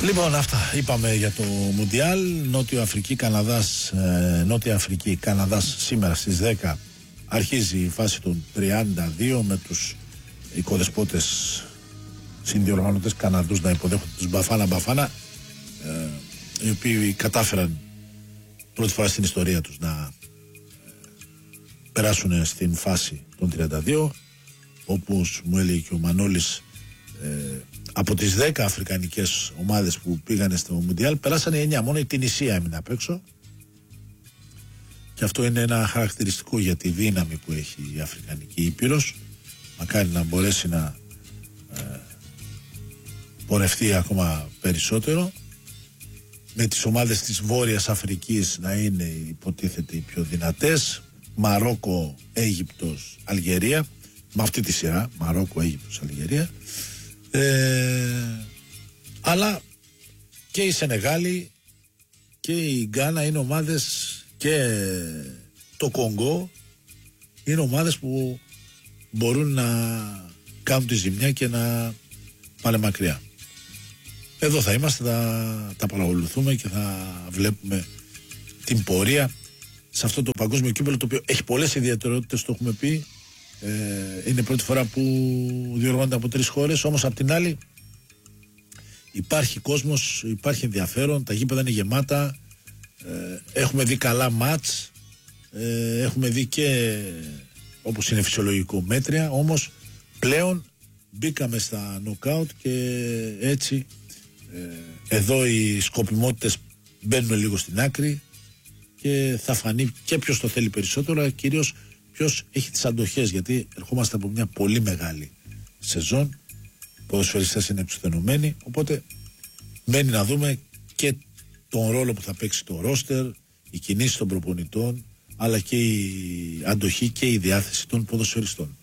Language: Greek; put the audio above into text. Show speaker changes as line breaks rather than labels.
Λοιπόν, αυτά είπαμε για το Μουντιάλ. Νότια Αφρική, Καναδάς σήμερα στις 10 αρχίζει η φάση των 32 με τους οικοδεσπότες συνδιοργανωτές Καναδούς να υποδέχονται τους Μπαφάνα, οι οποίοι κατάφεραν πρώτη φορά στην ιστορία τους να περάσουν στην φάση των 32, όπως μου έλεγε και ο Μανώλης, από τις 10 αφρικανικές ομάδες που πήγανε στο Μουντιάλ περάσανε 9, μόνο η Τινησία έμεινε απ' έξω, και αυτό είναι ένα χαρακτηριστικό για τη δύναμη που έχει η Αφρικανική Ήπειρος. Μακάρι να μπορέσει να πορευτεί ακόμα περισσότερο, με τις ομάδες της Βόρειας Αφρικής να είναι υποτίθεται οι πιο δυνατές, Μαρόκο, Αίγυπτος, Αλγερία, με αυτή τη σειρά, Μαρόκο, Αίγυπτος, Αλγερία, αλλά και η Σενεγάλη και η Γκάνα είναι ομάδες, και το Κονγκό είναι ομάδες που μπορούν να κάνουν τη ζημιά και να πάνε μακριά. Εδώ θα είμαστε, τα παρακολουθούμε και θα βλέπουμε την πορεία σε αυτό το παγκόσμιο κύπελλο, το οποίο έχει πολλές ιδιαιτερότητες, το έχουμε πει. Είναι πρώτη φορά που διοργανώνεται από 3 χώρες, όμως απ' την άλλη υπάρχει κόσμος, υπάρχει ενδιαφέρον, τα γήπεδα είναι γεμάτα, έχουμε δει καλά μάτς, έχουμε δει και, όπως είναι φυσιολογικό, μέτρια, όμως πλέον μπήκαμε στα νοκάουτ και έτσι εδώ οι σκοπιμότητες μπαίνουν λίγο στην άκρη και θα φανεί και ποιος το θέλει περισσότερο, αλλά κυρίως ποιος έχει τις αντοχές, γιατί ερχόμαστε από μια πολύ μεγάλη σεζόν, οι ποδοσφαιριστές είναι εξουθενωμένοι, οπότε μένει να δούμε και τον ρόλο που θα παίξει το ρόστερ, οι κινήσεις των προπονητών, αλλά και η αντοχή και η διάθεση των ποδοσφαιριστών.